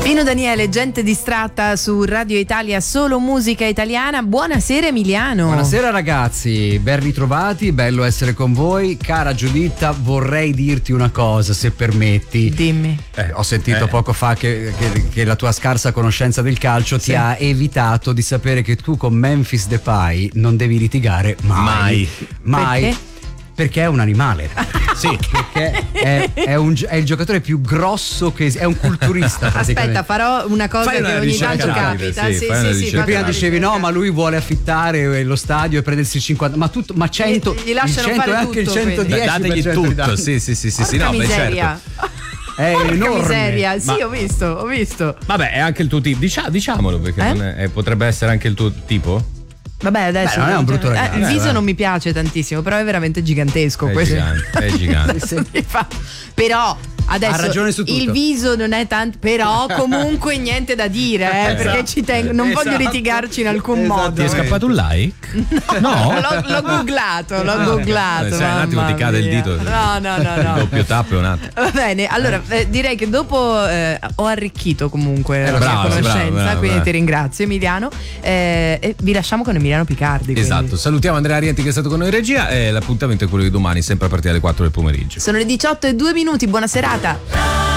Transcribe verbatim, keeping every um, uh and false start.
Pino Daniele, gente distratta su Radio Italia, solo musica italiana. Buonasera Emiliano. Buonasera ragazzi, ben ritrovati, bello essere con voi. Cara Giuditta, vorrei dirti una cosa, se permetti. Dimmi. Eh, ho sentito Eh. poco fa che, che, che la tua scarsa conoscenza del calcio Sì. ti ha evitato di sapere che tu con Memphis Depay non devi litigare mai. Mai. Mai. Perché? Perché è un animale. Sì. Perché è, è, un, è il giocatore più grosso che es- è un culturista praticamente. Aspetta, farò una cosa Fai una che ogni ricerca tanto rapida, capita. sì, Sì, fai una sì, sì, ricerca faccio Prima una dicevi ricerca. no, ma lui vuole affittare lo stadio e prendersi il cinquanta, ma tutto, ma cento, Gli- gli lasciano il cento fare e anche il tutto, quindi. centodieci Dategli per cento di tutto. danni. Sì, sì, sì, sì, sì, Porca no, beh, miseria. certo. È Porca enorme. miseria, sì, Ma- ho visto, ho visto. Vabbè, è anche il tuo tipo. Dicia- diciamolo perché Eh? non è- eh, potrebbe essere anche il tuo tipo. Vabbè, adesso Beh, non è un brutto eh, ragazzo, il viso eh, non mi piace tantissimo, però è veramente gigantesco. È questo. gigante, è gigante. Se mi fa- Però adesso Ha ragione su tutto. il viso non è tanto, però comunque niente da dire, eh, Esatto. perché ci tengo, non voglio Esatto. litigarci in alcun Esatto. modo. Ti è scappato un like? No. L'ho, l'ho googlato, l'ho Ah, ok. googlato. Eh, sai, un attimo mamma ti cade il mia. dito. No, no, no, Il no. doppio tappo è un attimo. Va bene, allora eh, direi che dopo eh, ho arricchito comunque la bravo, mia conoscenza, bravo, bravo, quindi bravo. ti ringrazio Emiliano, eh, e vi lasciamo con Emiliano Picardi. quindi. Esatto. Salutiamo Andrea Rienti che è stato con noi in regia e l'appuntamento è quello di domani, sempre a partire dalle quattro del pomeriggio. Sono le diciotto e due minuti, buona serata.